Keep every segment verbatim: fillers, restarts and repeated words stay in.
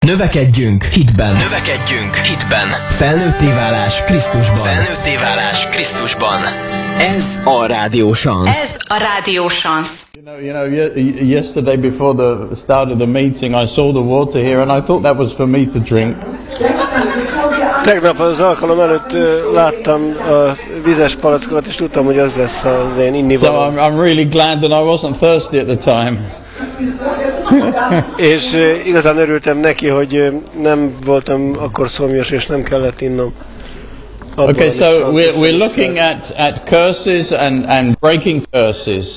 Növekedjünk hitben. Növekedjünk hitben. Felnőtté válás Krisztusban. Felnőtté válás Krisztusban. Ez a Rádió Szansz. Ez a Rádió Szansz. You know, you know, yesterday before the start of the meeting, I saw the water here, and I thought that was for me to drink. Tegnap az alkalom előtt uh, láttam a vizes palackokat, és tudtam, hogy az lesz az én innivalóm. So I'm, I'm really glad that I wasn't thirsty at the time. És uh, igazán örültem neki, hogy uh, nem voltam akkor szomjas, és nem kellett innom. Abból Okay, so we're, we're looking at, at curses and, and breaking curses.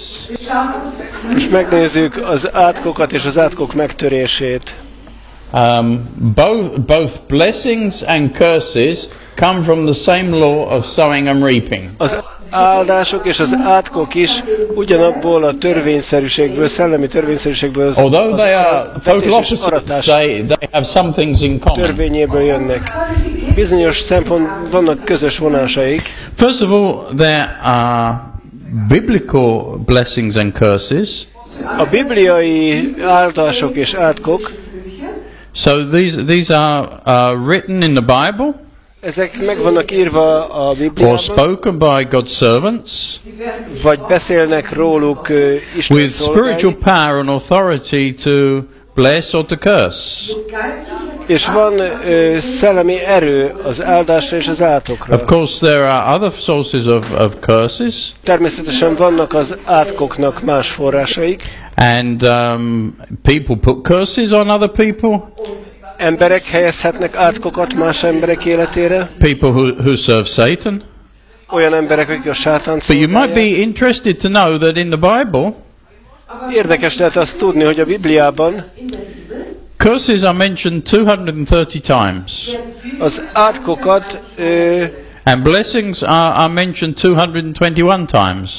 És megnézzük az átkokat és az átkok megtörését. Um, both, both blessings and curses come from the same law of sowing and reaping. Az áldások és az átkok is ugyanabból a törvényszerűségből, szellemi törvényszerűségből, az, Although they are az total opposites, they, they have some things in common. törvényéből jönnek. Bizonyos szempont vannak közös vonásaik. First of all, there are biblical blessings and curses. A bibliai áldások és átkok, So these these are uh, written in the Bible, ezek meg vannak írva a or Bibliában, spoken by God's servants, vagy beszélnek róluk uh, Isten with spiritual szolgái, power and authority to bless or to curse. és van uh, szellemi erő az áldásra és az átokra. Of course, there are other sources of, of curses, Természetesen vannak az átkoknak más forrásaik. and um, people put curses on other people. Emberek helyezhetnek átkokat más emberek életére, People who, who serve Satan. olyan emberek, akik a sátánt But you might be szolgálják. interested to know that in the Bible, Érdekes lehet azt tudni, hogy a Bibliában curses are mentioned two hundred thirty times, az átkokat ö, and blessings are, are mentioned two hundred twenty-one times.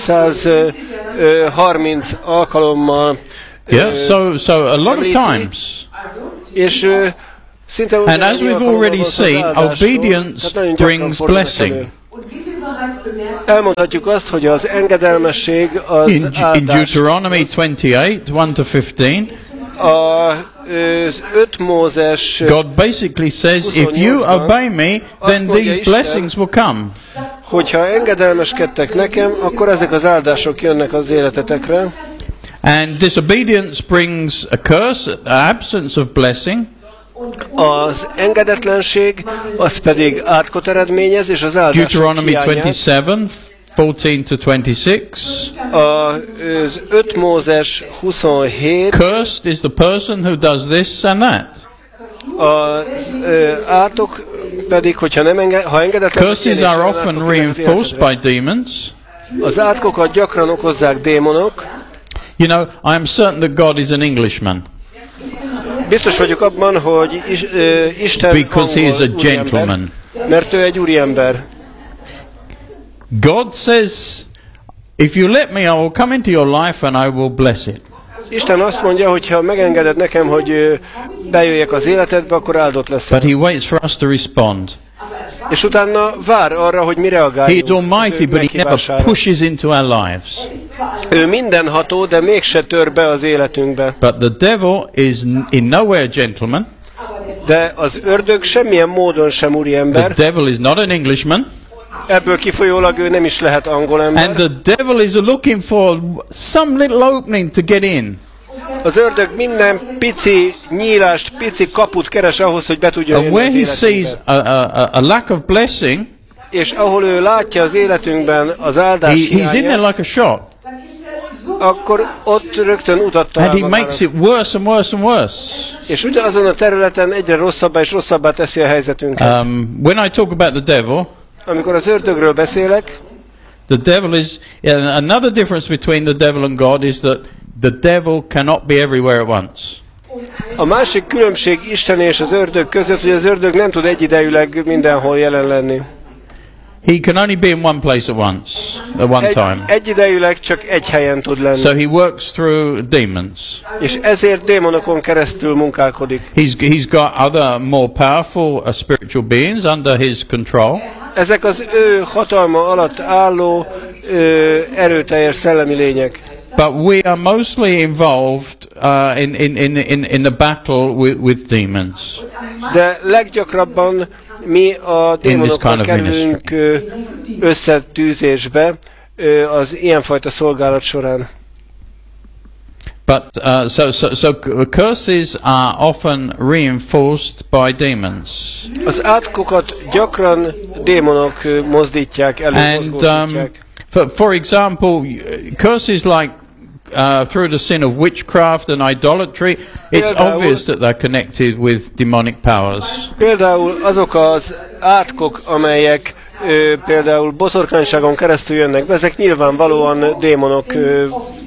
kétszázharminc alkalommal ö, Yeah, so so a lot of említi, times. és ö, szinte And ugyanannyi as we've alkalommal already van szó az seen, áldásról, obedience tehát nagyon gyakran brings fordulnak blessing. elő. Elmondhatjuk azt, hogy az engedelmesség az In, in áldás. Deuteronomy twenty-eight, one to fifteen, Az öt Mózes God basically says, if you obey me, then these blessings will come. hogyha engedelmeskedtek nekem, akkor ezek az áldások jönnek az életetekre. And disobedience brings a curse, absence of blessing. Az engedetlenség, az pedig átkot eredményez, és az áldások Deuteronomy hiányát. twenty-seven, fourteen to twenty-six. Az öt Mózes huszonhét, Cursed is the person who does this and that. az ö, átok pedig, hogyha nem enge, ha engedetlen, Curses are often reinforced by demons. az átkokat gyakran okozzák démonok. You know, I am certain that God is an Englishman Biztos vagyok abban, hogy is, ö, Isten because he is a angol úriember, gentleman. mert ő egy úriember. God says, if you let me, I will come into your life and I will bless it. Isten azt mondja, hogy ha megengeded nekem, hogy ö, bejöjjek az életedbe, akkor áldott leszel. But he waits for us to respond. És utána vár arra, hogy mi He reagáljunk. is almighty, but he never meghívására. pushes into our lives. Ő mindenható, de mégse tör be az életünkbe. But the devil is in nowhere a gentleman. De az ördög semmilyen módon sem The úriember. devil is not an Englishman. Ebből kifolyólag ő nem is lehet angol And ember. the devil is looking for some little opening to get in. Az ördög minden pici nyílást, pici kaput keres ahhoz, hogy be tudjon And jönni where az he sees életünkbe. a, a, a lack of blessing, És ahol ő látja az életünkben az he, áldás he's in there hiányát, like a shot. akkor ott rögtön utat And talál he magának. makes it worse and worse and worse. És ugyanazon a területen egyre rosszabbá és rosszabbá teszi a helyzetünket. Um, when I talk about the devil, Amikor az ördögről beszélek, the devil is, yeah, another difference between the devil and God is that the devil cannot be everywhere at once. a másik különbség Isten és az ördög között, hogy az ördög nem tud egyidejűleg mindenhol jelen lenni. He can only be in one place at once, at one Egy, time. egyidejűleg csak egy helyen tud lenni. So he works through demons. És ezért démonokon keresztül munkálkodik. He's, he's got other more powerful uh, spiritual beings under his control. Ezek az ő hatalma alatt álló ö, erőteljes szellemi lények. But we are mostly involved uh, in, in, in, in, in the battle with, with demons. De leggyakrabban mi a démonokkal kind of kerülünk összetűzésbe az ilyenfajta szolgálat során. But uh, so, so, so curses are often reinforced by demons. Az átkokat gyakran démonok mozdítják elő, and um, for, for example, curses like uh, through the sin of witchcraft and idolatry, it's például, obvious that they're connected with demonic powers. Például azok az átkok, amelyek ö, például boszorkányságon keresztül jönnek be, ezek nyilvánvalóan démonok ö,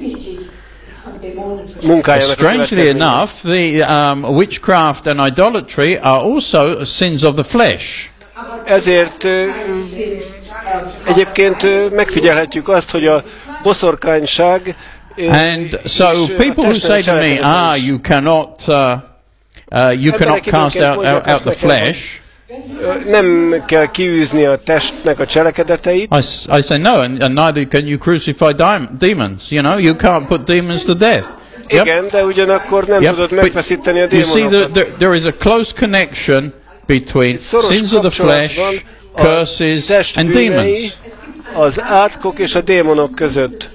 munkájának. Strangely enough, the um, witchcraft and idolatry are also sins of the flesh. Ezért ö, egyébként ö, megfigyelhetjük azt, hogy a boszorkányság ö, and so people who say to me, ah, you cannot, uh, uh, you cannot cast out, out, out the flesh. Nem kell kiűzni a testnek a cselekedeteit. I, I say no, and, and neither can you crucify demons. You know, you can't put demons to death. Yep. Igen, de ugyanakkor nem yep. tudod megfeszíteni a démonokat. You see, there, there is a close connection between sins of the flesh, curses, and demons. Az átkok és a démonok között.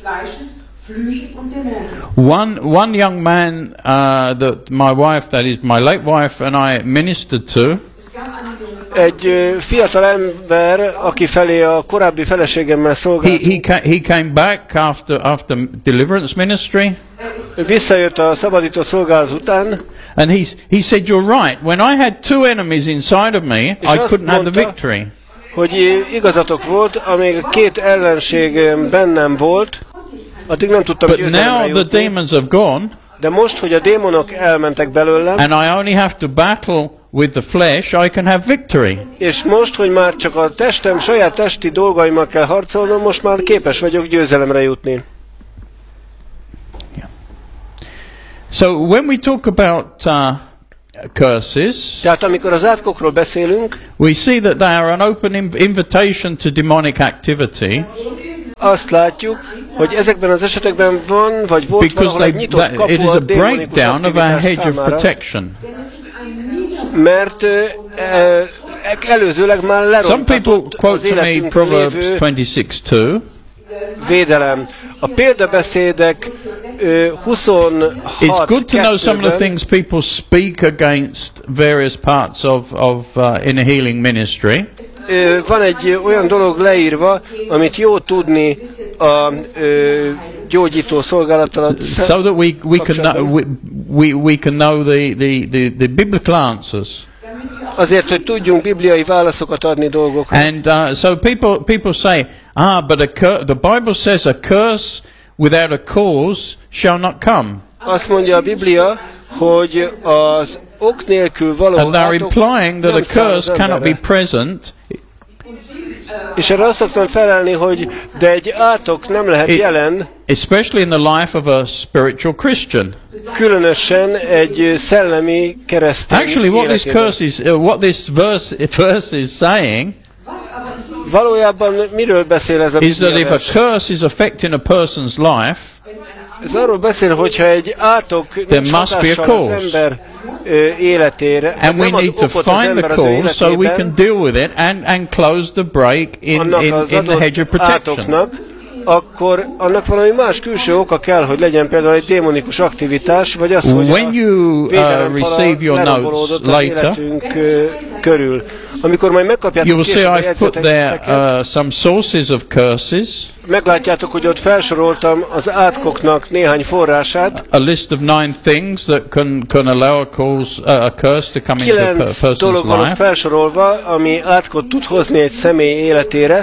One one young man uh, that my wife, that is my late wife, and I ministered to. Egy fiatal ember, aki felé a korábbi feleségemmel szolgált. He, he, ca he came back after after deliverance ministry. Visszajött a szabadító szolgálat után. And he he said, "You're right. When I had two enemies inside of me, I couldn't have the victory." Hogy igazatok volt, amíg két ellenség bennem volt, addig nem tudtam győzelemre jutni. But now the demons have gone. De most, hogy a démonok elmentek belőlem, and I only have to battle with the flesh, I can have victory. És most, hogy már csak a testem, saját testi dolgaimmal kell harcolnom, most már képes vagyok győzelemre jutni. Yeah. So when we talk about uh, curses, tehát amikor az átkokról beszélünk, we see that they are an open invitation to demonic activity. Azt látjuk, hogy ezekben az esetekben van, vagy volt valahol egy nyitott kapu a démonikus aktivitás számára, mert e, előzőleg már leromtatott az életünkről lévő védelem. A példabeszédek huszonhat It's good to know some of the things people speak against various parts of, of uh, in a healing ministry. Van egy olyan dolog leírva, amit jó tudni a ö, gyógyító szolgálattal. So that we we can know, we, we we can know the the the, the biblical answers. Azért, hogy tudjunk bibliai válaszokat adni dolgokra. And uh, so people people say, ah, but a cur the Bible says a curse without a cause shall not come. Azt mondja a Biblia, hogy az ok nélkül való and they're implying that a curse cannot be present. És erre azt szoktam felelni, hogy de egy átok nem lehet It, jelen, especially in the life of a spiritual Christian. Különösen egy szellemi keresztény Actually, what this curse is, uh, what this verse verse is saying, valójában miről beszél ez a is that if a curse is affecting a person's life, ez arról beszél, hogyha egy átok nincs hatással az ember életére, and we need to find the cause so we can deal with it and and close the break in in, in the hedge of protection. Akkor annak valami más külső oka kell, hogy legyen például egy démonikus aktivitás, vagy az, hogy when you uh, receive your notes later, körül. Amikor majd megkapjátok később a jegyzeteket, uh, some sources of curses. Meglátjátok, hogy ott felsoroltam az átkoknak néhány forrását. A list of nine things that can can allow a cause uh, a curse to come into a person's dolog van ott felsorolva, ami átkot tud hozni egy személy életére.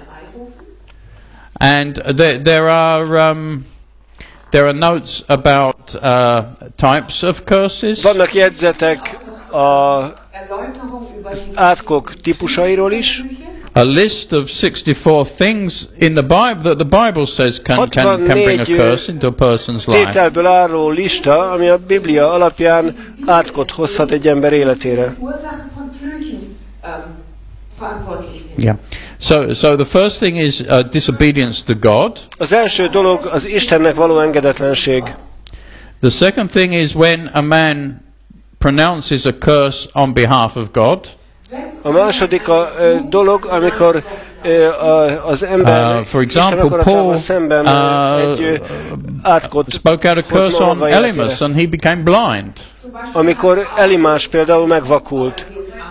And there, there are um, there are notes about uh, types of curses. Vannak jegyzetek a átkok típusairól is. A list of sixty-four things in the Bible that the Bible says can can, can bring a curse into a person's life. Tételből álló lista, ami a Biblia alapján átkot hozhat egy ember életére. Yeah. So, so the first thing is uh, disobedience to God. Az első dolog az Istennek való engedetlenség. The second thing is when a man pronounces a curse on behalf of God. A második a ö, dolog, amikor ö, a, az ember Uh, for example, Paul szemben uh, egy ö, átkot spoke out a curse on Elymas and he became blind. Amikor Elimás például megvakult.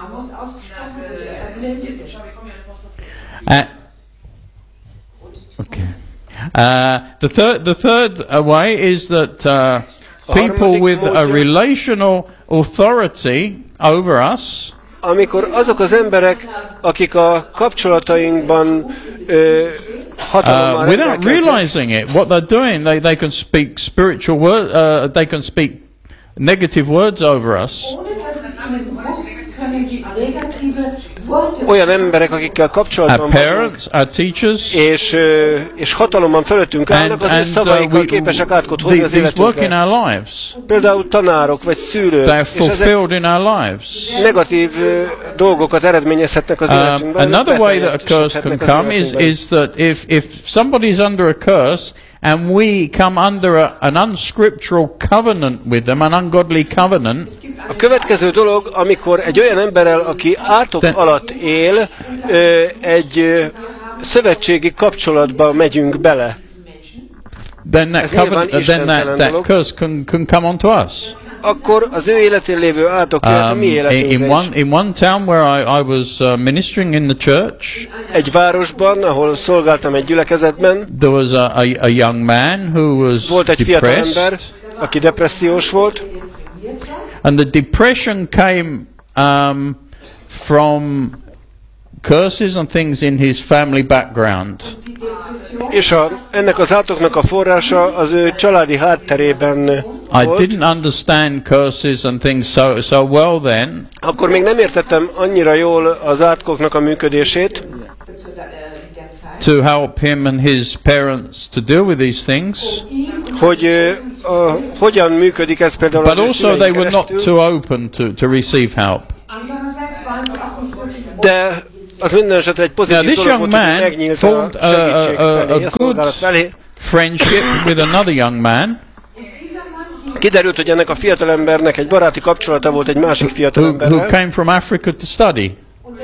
Uh, okay. Uh, the third, the third uh, way is that uh, people with a relational authority over us, amikor azok az emberek, akik a kapcsolatainkban ö, hatalommal uh, without rendelkeznek, realizing it, what they're doing, they, they can speak spiritual word, uh, they can speak negative words over us. Olyan emberek, akikkel kapcsolatban Our vagyunk, parents, our teachers, és, ö, és hatalomban fölöttünk állnak, az ő szavaikkal képesek átkot hozni az these work in életünkre. our lives. Például tanárok vagy szülők, They are és ezek fulfilled in our lives. negatív ö, dolgokat eredményezhetnek az Um, életünkben. another way that a curse can beteljesíthetnek az come is, életünkben. is that if, if somebody is under a curse and we come under a, an unscriptural covenant with them, an ungodly covenant, A következő dolog, amikor egy olyan emberrel, aki átok De- alatt él, ö, egy ö, szövetségi kapcsolatba megyünk bele. then that Ez nyilván covenant, then istentelen that, that dolog. curse can, can come onto us. Akkor az ő életén lévő átok jöhet a Um, mi in, életünkre in is. one in one town where I, I was uh, ministering in the church, Egy városban, ahol szolgáltam egy gyülekezetben, there was a, a, a young man who was volt egy fiatal ember, depressed, aki depressziós volt, and the depression came um, from curses and things in his family background. és a, ennek az átoknak a forrása az ő családi hátterében I volt. didn't understand curses and things so so well then, Akkor még nem értettem annyira jól az átkoknak a működését, to help him and his parents to deal with these things, hogy ö, a, hogyan működik ez például but az ő also szülein they were not keresztül. too open to, to receive help. De az minden esetre egy Now, pozitív this dolog young volt, hogy man megnyílt formed a a- segítség a- a- felé, a a szolgálat felé. Friendship with another young man Kiderült, hogy ennek a fiatalembernek egy baráti kapcsolata volt egy másik who, who fiatalemberrel. came from Africa to study.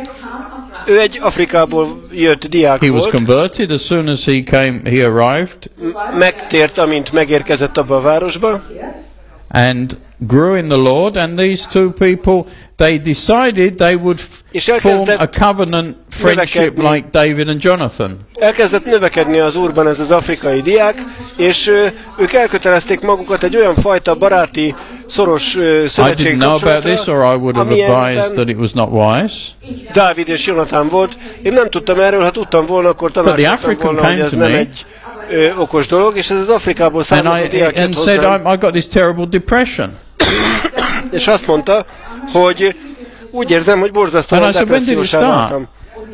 Ő egy Afrikából jött diák He was volt, converted as soon as he came, he arrived, megtért, amint megérkezett abba a városba, and grew in the Lord. And these two people, they decided they would f- És form elkezdett a covenant friendship növekedni. like David and Jonathan. elkezdett növekedni az Úrban ez az afrikai diák, és ö, ők elkötelezték magukat egy olyan fajta baráti, szoros ö, I szövetségi didn't know about this, or I would have amilyenben advised that it was not wise. Dávid és Jonatán volt. Én nem tudtam erről, ha tudtam volna, akkor the tanácsoltam African volna, hogy came ez to nem me. egy ö, okos dolog, és ez az Afrikából And származó I diák and jött said, hozzám, I'm, I got this terrible depression. és azt mondta, hogy úgy érzem, hogy borzasztóan And I said, when did it depressziósá start? váltam.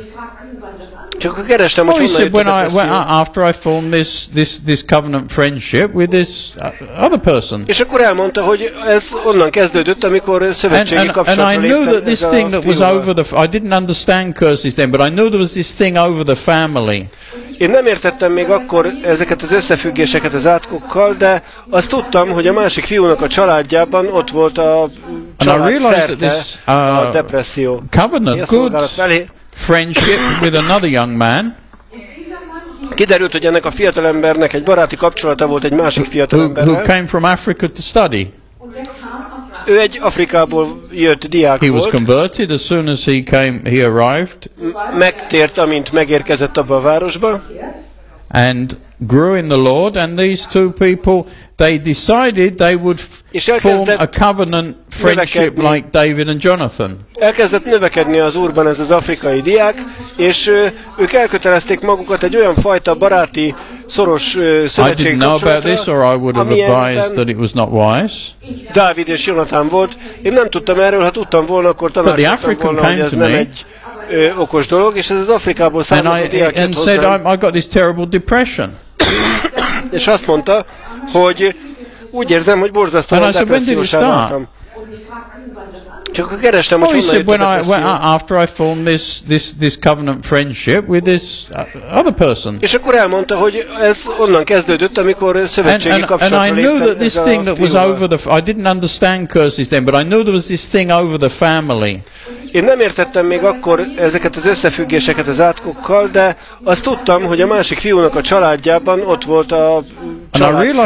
Csak akkor kerestem, Oh, hogy he honnan said, jött when a I, when, depresszió. after I formed this, this, this covenant friendship with this uh, other person. És akkor elmondta, hogy ez onnan kezdődött, amikor And, szövetségi and, and kapcsolatra I knew léptem that this ezzel thing a that was fiúval. over the, I didn't understand curses then, but I knew there was this thing over the family. Én nem értettem még akkor ezeket az összefüggéseket az átkokkal, de azt tudtam, hogy a másik fiúnak a családjában ott volt a család realized that szerte this, uh, a depresszió. Covenant, A good szolgálat felé. friendship with another young man Kiderült, hogy ennek a fiatalembernek egy baráti kapcsolata volt egy másik who, who fiatalemberrel. came from Africa to study. Ő egy Afrikából jött diák He was volt, converted as soon as he came, he arrived, megtért, amint megérkezett abba a városba, and grew in the Lord. And these two people, they decided they would f- És form elkezdett a covenant friendship növekedni. like David and Jonathan. elkezdett növekedni az Úrban ez az afrikai diák, és ö, ők elkötelezték magukat egy olyan fajta baráti, szoros ö, I szövetségi didn't know about this, or kapcsolatra, I would have advised amilyenben that it was not wise. Dávid és Jonatán volt. Én nem tudtam erről, ha tudtam volna, akkor tanácsoltam African volna, came hogy ez to nem me. egy ö, okos dolog, és ez az Afrikából And származó I diák and jött said, hozzám, I'm, I got this terrible depression. és azt mondta, hogy úgy érzem, hogy borzasztóan And I said, when did it depressziósá start? váltam. Csak akkor kerestem, hogy Oh, he honnan said, when jöttek I, a when, szín. after I formed this, this, this covenant friendship with this uh, other person. És akkor elmondta, hogy ez onnan kezdődött, amikor And, szövetségi and, and kapcsolatra I knew that léptem this ez thing a that was fiúval. over the, I didn't understand curses then, but I knew there was this thing over the family. Én nem értettem még akkor ezeket az összefüggéseket az átkokkal, de azt tudtam, hogy a másik fiúnak a családjában ott volt a család